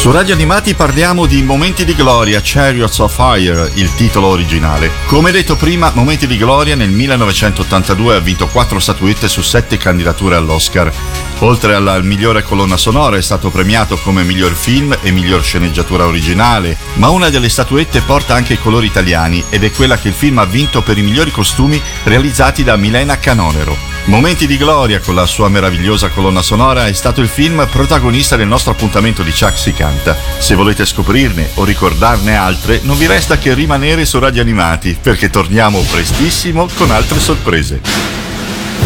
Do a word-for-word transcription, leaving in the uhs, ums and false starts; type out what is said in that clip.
Su Radio Animati parliamo di Momenti di Gloria, Chariots of Fire, il titolo originale. Come detto prima, Momenti di Gloria nel millenovecentottantadue ha vinto quattro statuette su sette candidature all'Oscar. Oltre alla migliore colonna sonora è stato premiato come miglior film e miglior sceneggiatura originale, ma una delle statuette porta anche i colori italiani ed è quella che il film ha vinto per i migliori costumi realizzati da Milena Canonero. Momenti di Gloria, con la sua meravigliosa colonna sonora, è stato il film protagonista del nostro appuntamento di Chuck si canta. Se volete scoprirne o ricordarne altre, non vi resta che rimanere su Radio Animati, perché torniamo prestissimo con altre sorprese.